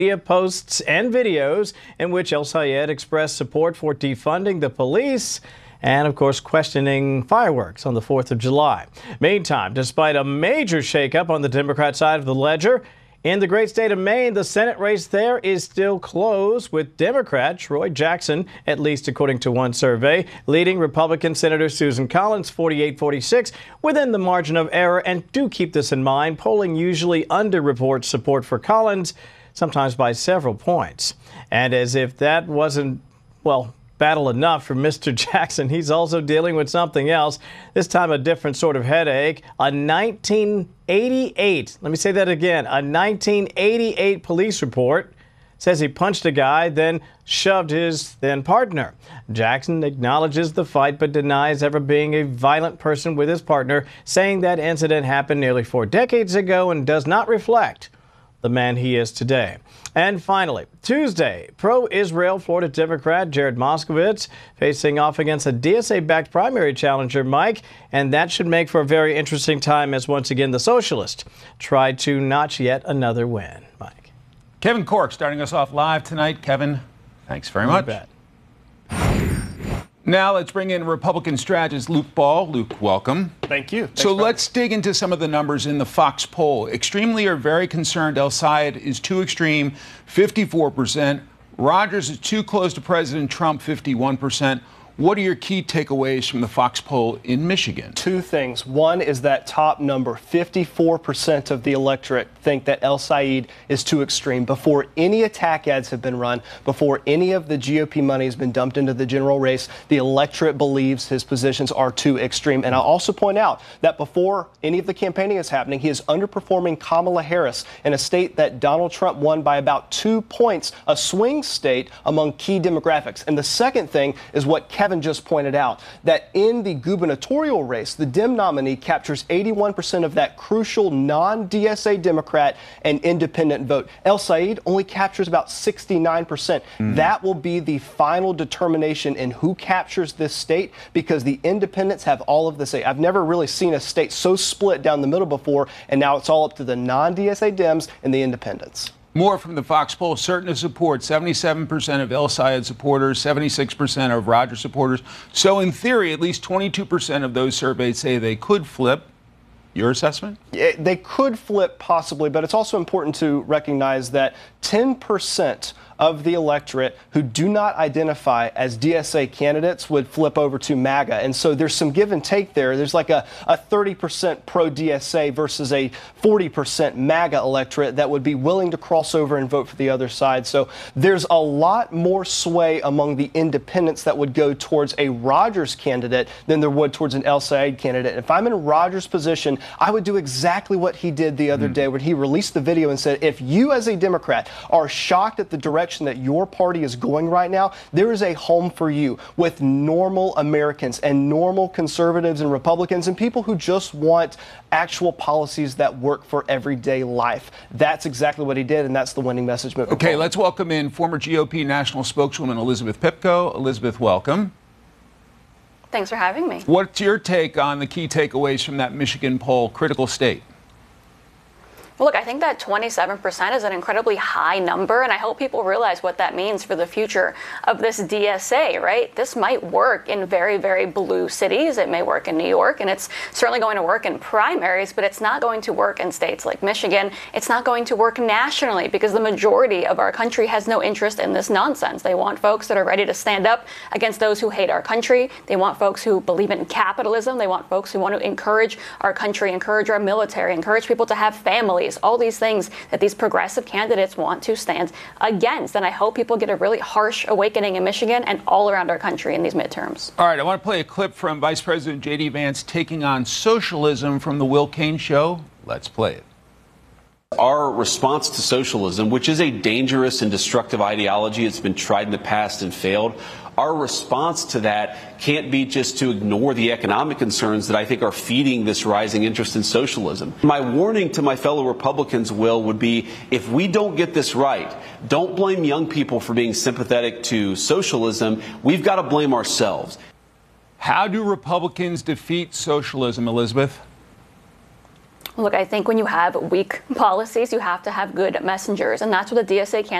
Media posts and videos in which El Sayed expressed support for defunding the police and, of course, questioning fireworks on the 4th of July. Meantime, despite a major shakeup on the Democrat side of the ledger, in the great state of Maine, the Senate race there is still close, with Democrat Troy Jackson, at least according to one survey, leading Republican Senator Susan Collins 48-46 within the margin of error. And do keep this in mind, polling usually underreports support for Collins, sometimes by several points. And as if that wasn't, well, battle enough for Mr. Jackson, he's also dealing with something else, this time a different sort of headache. A 1988, let me say that again, a 1988 police report says he punched a guy, then shoved his then partner. Jackson acknowledges the fight but denies ever being a violent person with his partner, saying that incident happened nearly 4 decades ago and does not reflect the man he is today. And finally, Tuesday, pro-Israel Florida Democrat Jared Moskowitz facing off against a DSA-backed primary challenger, Mike, and that should make for a very interesting time as once again the socialist tried to notch yet another win. Mike. Kevin Corke starting us off live tonight. Kevin, thanks very much. Bet. Now let's bring in Republican strategist Luke Ball. Luke, welcome. Thank you. So let's dig into some of the numbers in the Fox poll. Extremely or very concerned, El Sayed is too extreme, 54%. Rogers is too close to President Trump, 51%. What are your key takeaways from the Fox poll in Michigan? Two things. One is that top number, 54% of the electorate think that El Sayed is too extreme. Before any attack ads have been run, before any of the GOP money has been dumped into the general race, the electorate believes his positions are too extreme. And I'll also point out that before any of the campaigning is happening, he is underperforming Kamala Harris in a state that Donald Trump won by about 2 points, a swing state among key demographics. And the second thing is what Kevin just pointed out, that in the gubernatorial race, the Dem nominee captures 81% of that crucial non-DSA Democrat and independent vote. El Sayed only captures about 69%. That will be the final determination in who captures this state, because the independents have all of the say. I've never really seen a state so split down the middle before, and now it's all up to the non-DSA Dems and the independents. More from the Fox poll. Certain to support, 77% of El Sayed supporters, 76% of Rogers supporters. So in theory, at least 22% of those surveyed say they could flip. Your assessment? They could flip possibly, but it's also important to recognize that 10% of the electorate who do not identify as DSA candidates would flip over to MAGA. And so there's some give and take there. There's like a 30% pro-DSA versus a 40% MAGA electorate that would be willing to cross over and vote for the other side. So there's a lot more sway among the independents that would go towards a Rogers candidate than there would towards an El Sayed candidate. If I'm in Rogers' position, I would do exactly what he did the other day when he released the video and said, if you as a Democrat are shocked at the direction that your party is going right now, there is a home for you with normal Americans and normal conservatives and Republicans and people who just want actual policies that work for everyday life. That's exactly what he did, and that's the winning message moving forward. Okay, let's welcome in former GOP national spokeswoman Elizabeth Pipko. Elizabeth, welcome. Thanks for having me. What's your take on the key takeaways from that Michigan poll, critical state? Well, look, I think that 27% is an incredibly high number, and I hope people realize what that means for the future of this DSA, right? This might work in very, very blue cities. It may work in New York, and it's certainly going to work in primaries, but it's not going to work in states like Michigan. It's not going to work nationally because the majority of our country has no interest in this nonsense. They want folks that are ready to stand up against those who hate our country. They want folks who believe in capitalism. They want folks who want to encourage our country, encourage our military, encourage people to have families. All these things that these progressive candidates want to stand against. And I hope people get a really harsh awakening in Michigan and all around our country in these midterms. All right, I want to play a clip from Vice President J.D. Vance taking on socialism from the Will Cain Show. Let's play it. Our response to socialism, which is a dangerous and destructive ideology, it's been tried in the past and failed. Our response to that can't be just to ignore the economic concerns that I think are feeding this rising interest in socialism. My warning to my fellow Republicans, Will, would be if we don't get this right, don't blame young people for being sympathetic to socialism. We've got to blame ourselves. How do Republicans defeat socialism, Elizabeth? Look, I think when you have weak policies, you have to have good messengers, and that's what the DSA can